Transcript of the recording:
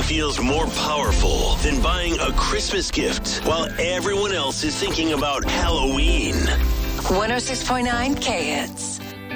feels more powerful than buying a Christmas gift while everyone else is thinking about Halloween. 106.9 K-Hits.